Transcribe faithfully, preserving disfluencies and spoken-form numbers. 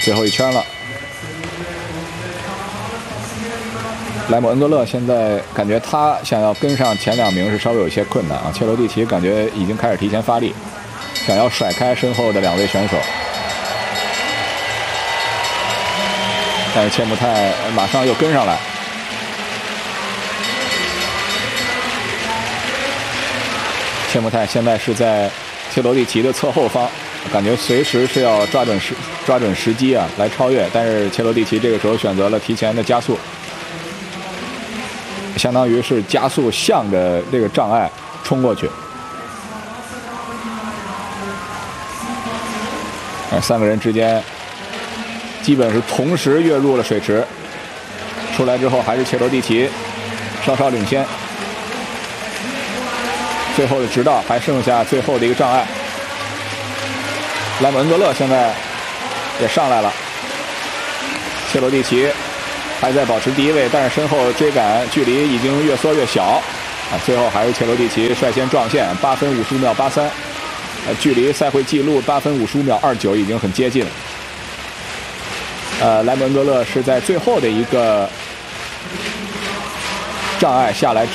最后一圈了。莱姆恩格勒现在感觉他想要跟上前两名是稍微有些困难啊。切罗蒂奇感觉已经开始提前发力，想要甩开身后的两位选手，但是切穆泰马上又跟上来。切穆泰现在是在切罗蒂奇的侧后方，感觉随时是要抓准时抓准时机啊来超越，但是切罗蒂奇这个时候选择了提前的加速。相当于是加速向着这个障碍冲过去，三个人之间基本是同时跃入了水池，出来之后还是切罗蒂奇稍稍领先。最后的直道还剩下最后的一个障碍，莱姆恩格勒现在也上来了，切罗蒂奇还在保持第一位，但是身后追赶距离已经越缩越小啊！最后还是切罗蒂奇率先撞线，八分五十五秒八三，呃，距离赛会纪录八分五十五秒二九已经很接近了。呃，莱姆恩格勒是在最后的一个障碍下来。